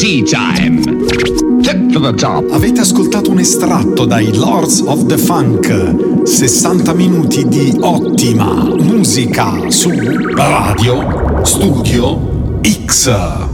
Tea time. Hip to the top. Avete ascoltato un estratto dai Lords of the Funk. 60 minuti di ottima musica su Radio Studio X.